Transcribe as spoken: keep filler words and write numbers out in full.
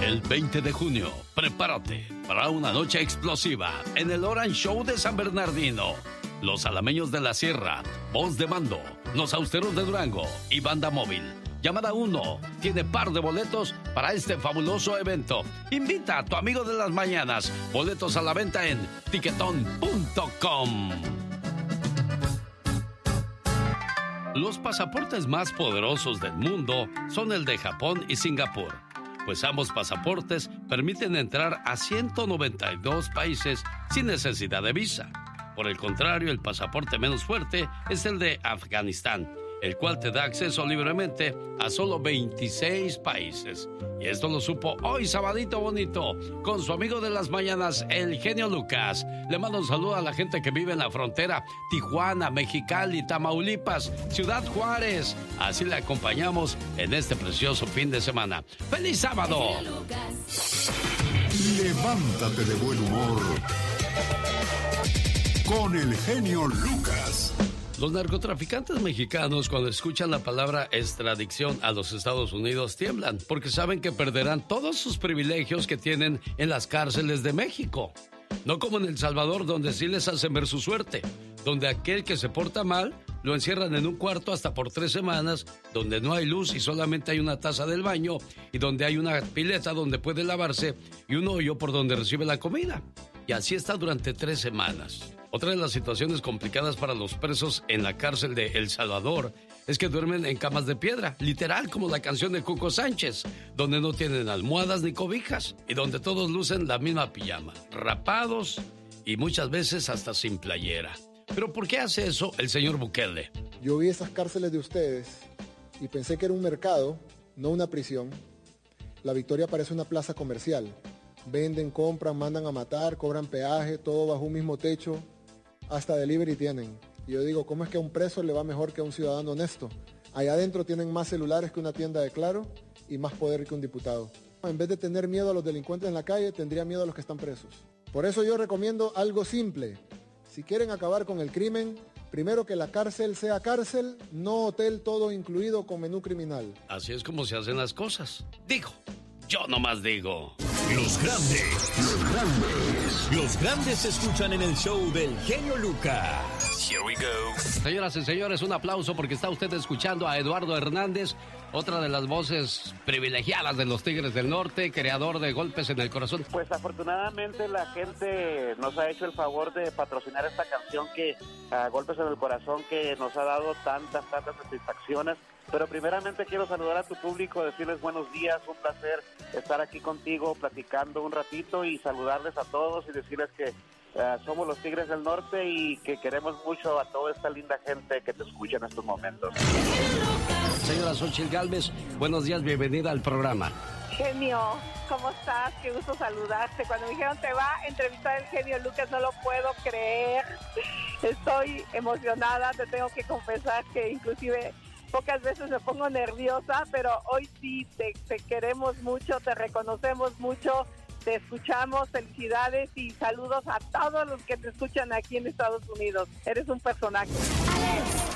El veinte de junio, prepárate para una noche explosiva en el Orange Show de San Bernardino. Los Alameños de la Sierra, Voz de Mando, Los Austeros de Durango y Banda Móvil. Llamada uno tiene par de boletos para este fabuloso evento. Invita a tu amigo de las mañanas. Boletos a la venta en tiquetón punto com. Los pasaportes más poderosos del mundo son el de Japón y Singapur, pues ambos pasaportes permiten entrar a ciento noventa y dos países sin necesidad de visa. Por el contrario, el pasaporte menos fuerte es el de Afganistán, el cual te da acceso libremente a solo veintiséis países. Y esto lo supo hoy, sabadito bonito, con su amigo de las mañanas, el genio Lucas. Le mando un saludo a la gente que vive en la frontera, Tijuana, Mexicali, Tamaulipas, Ciudad Juárez. Así le acompañamos en este precioso fin de semana. ¡Feliz sábado! Levántate de buen humor con el genio Lucas. Los narcotraficantes mexicanos, cuando escuchan la palabra extradición a los Estados Unidos, tiemblan porque saben que perderán todos sus privilegios que tienen en las cárceles de México. No como en El Salvador, donde sí les hacen ver su suerte, donde aquel que se porta mal lo encierran en un cuarto hasta por tres semanas, donde no hay luz y solamente hay una taza del baño, y donde hay una pileta donde puede lavarse y un hoyo por donde recibe la comida. Y así está durante tres semanas. Otra de las situaciones complicadas para los presos en la cárcel de El Salvador es que duermen en camas de piedra, literal como la canción de Cuco Sánchez, donde no tienen almohadas ni cobijas y donde todos lucen la misma pijama, rapados y muchas veces hasta sin playera. ¿Pero por qué hace eso el señor Bukele? Yo vi esas cárceles de ustedes y pensé que era un mercado, no una prisión. La Victoria parece una plaza comercial. Venden, compran, mandan a matar, cobran peaje, todo bajo un mismo techo. Hasta delivery tienen. Y yo digo, ¿cómo es que a un preso le va mejor que a un ciudadano honesto? Allá adentro tienen más celulares que una tienda de Claro y más poder que un diputado. En vez de tener miedo a los delincuentes en la calle, tendría miedo a los que están presos. Por eso yo recomiendo algo simple. Si quieren acabar con el crimen, primero que la cárcel sea cárcel, no hotel todo incluido con menú criminal. Así es como se hacen las cosas. Dijo, yo nomás digo. Los grandes, los grandes, los grandes se escuchan en el show del genio Lucas. Here we go. Señoras y señores, un aplauso porque está usted escuchando a Eduardo Hernández, otra de las voces privilegiadas de los Tigres del Norte, creador de Golpes en el Corazón. Pues afortunadamente la gente nos ha hecho el favor de patrocinar esta canción que, uh, Golpes en el Corazón, que nos ha dado tantas, tantas satisfacciones. Pero primeramente quiero saludar a tu público, decirles buenos días, un placer estar aquí contigo platicando un ratito y saludarles a todos y decirles que uh, somos los Tigres del Norte y que queremos mucho a toda esta linda gente que te escucha en estos momentos. Señora Xochitl Gálvez, buenos días, bienvenida al programa. Genio, ¿cómo estás? Qué gusto saludarte. Cuando me dijeron te va a entrevistar el genio Lucas, no lo puedo creer. Estoy emocionada, te tengo que confesar que inclusive pocas veces me pongo nerviosa, pero hoy sí te, te queremos mucho, te reconocemos mucho, te escuchamos, felicidades y saludos a todos los que te escuchan aquí en Estados Unidos. Eres un personaje.